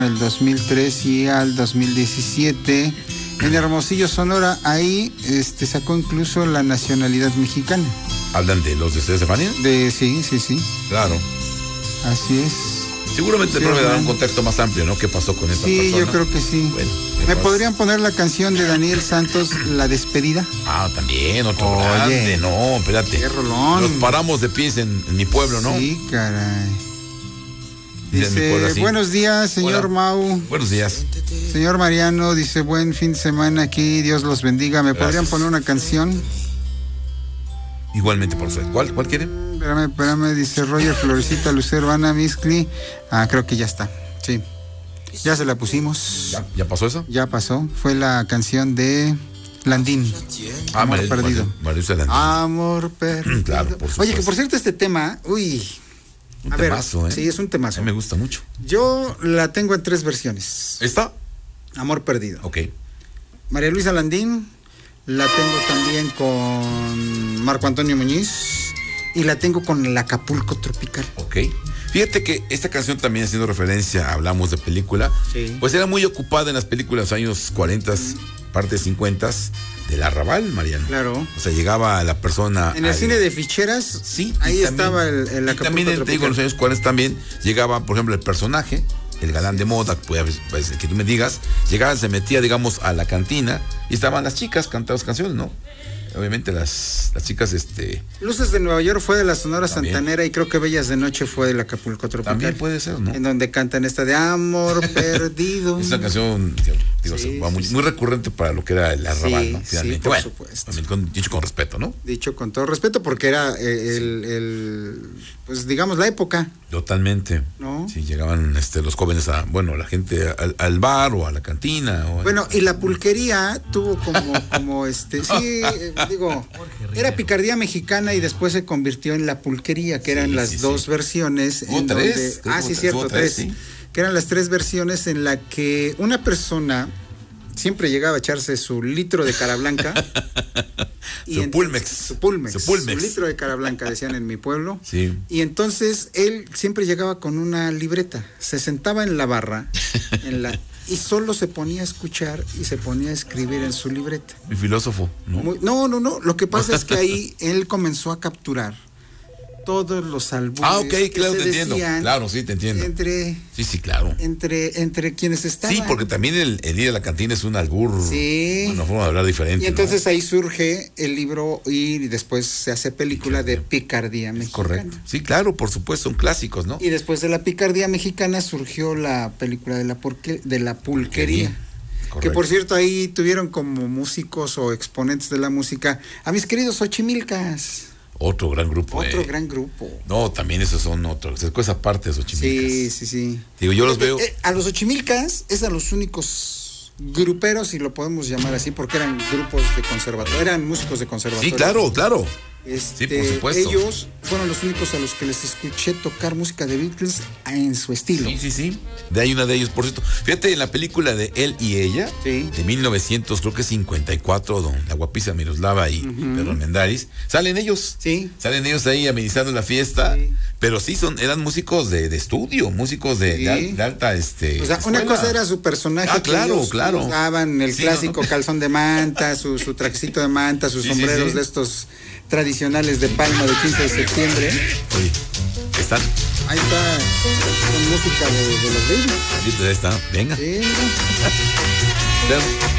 el 2003 y al 2017. En Hermosillo, Sonora, ahí sacó incluso la nacionalidad mexicana. ¿Hablan de los de Estefanía? Sí. Claro. Así es. Seguramente Sí, me dará un contexto más amplio, ¿no? ¿Qué pasó con esta persona? Sí, yo creo que sí. Bueno, ¿Me podrían poner la canción de Daniel Santos, La Despedida? Ah, también, otro grande. No, espérate. Qué rolón. Nos paramos de pies en mi pueblo, ¿no? Sí, caray. Dice, buenos días, señor. Hola. Mau. Buenos días. Señor Mariano, dice, buen fin de semana aquí, Dios los bendiga. ¿Me podrían poner una canción? Igualmente, por suerte. ¿Cuál quieren? Espérame, dice Roger Florecita Lucero, Ana Miscli. Creo que ya está. Sí. Ya se la pusimos. ¿Ya pasó eso? Ya pasó. Fue la canción de Landín. Amor perdido. Amor perdido. Claro, por supuesto. Oye, que por cierto este tema, un temazo, ¿eh? Sí, es un temazo. A mí me gusta mucho. Yo la tengo en 3 versiones. ¿Esta? Amor perdido. Ok. María Luisa Landín, la tengo también con Marco Antonio Muñiz y la tengo con el Acapulco Tropical. Ok. Fíjate que esta canción también, haciendo referencia, hablamos de película, sí. Pues era muy ocupada en las películas años 40, partes 50 del Arrabal, Mariano. Claro. O sea, llegaba la persona... En el cine de ficheras, sí, ahí estaba el Acapulco también, Tropical. te digo, en los años 40 también llegaba, por ejemplo, el personaje, el galán de moda, pues, que tú me digas, llegaba, se metía, digamos, a la cantina y estaban las chicas cantando las canciones, ¿no? Obviamente las chicas, Luces de Nueva York fue de la Sonora también. Santanera y creo que Bellas de Noche fue del Acapulco Tropical. También puede ser, ¿no? En donde cantan esta de Amor Perdido. Esa canción, digo, sí, muy recurrente para lo que era el Arrabal, sí, ¿no? Finalmente. Sí, por supuesto. Dicho con respeto, ¿no? Dicho con todo respeto, porque era pues digamos la época. Totalmente. ¿No? Sí, llegaban los jóvenes la gente al bar o a la cantina. Bueno, y la pulquería tuvo como digo, era picardía mexicana y después se convirtió en la pulquería, que eran las dos versiones. En tres. Tres. Sí. Que eran las 3 versiones en la que una persona siempre llegaba a echarse su litro de cara blanca. Su Pulmex. Su litro de cara blanca, decían en mi pueblo. Sí. Y entonces él siempre llegaba con una libreta. Se sentaba en la barra, y solo se ponía a escuchar y se ponía a escribir en su libreta. Mi filósofo, ¿no? No. Lo que pasa es que ahí él comenzó a capturar todos los albures. Ok, claro, te entiendo. Claro, sí, te entiendo. Sí, claro. Entre quienes estaban. Sí, porque también el ir a la cantina es un albur. Sí. Una forma de hablar diferente. Y entonces ahí surge el libro y después se hace película de Picardía Mexicana. Correcto. Sí, claro, por supuesto, son clásicos, ¿no? Y después de la Picardía Mexicana surgió la película de la pulquería. Correcto. Que por cierto ahí tuvieron como músicos o exponentes de la música a mis queridos Ochimilcas. Otro gran grupo. Gran grupo. No, también esos son otros. Esa parte de los Ochimilcas. Sí. Digo, yo los veo. A los Ochimilcas es a los únicos gruperos, si lo podemos llamar así, porque eran grupos de conservatorio, eran músicos de conservatorio. Sí, claro. Sí, por supuesto. Ellos fueron los únicos a los que les escuché tocar música de Beatles en su estilo. Sí. De ahí una de ellos, por cierto. Fíjate, en la película de Él y Ella, de 1954, donde la guapísima Miroslava y Pedro Armendáriz, salen ellos. Sí. Salen ellos ahí amenizando la fiesta. Sí. Pero sí, eran músicos de estudio, músicos de alta, O sea, escuela. una cosa era su personaje. Claro. Usaban el clásico calzón de manta, su trajecito de manta, sus sombreros de estos tradicionales de palma de 15 de septiembre. Oye, ¿están? Ahí está, con música de los Beatles. Ahí está, venga. Sí.